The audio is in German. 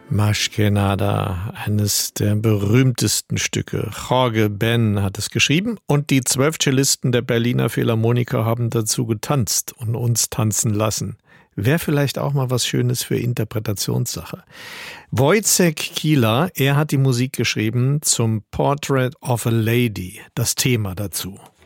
Más que nada, eines der berühmtesten Stücke. Jorge Ben hat es geschrieben und die 12 Cellisten der Berliner Philharmoniker haben dazu getanzt und uns tanzen lassen. Wäre vielleicht auch mal was Schönes für Interpretationssache. Wojciech Kieler, er hat die Musik geschrieben zum Portrait of a Lady, das Thema dazu.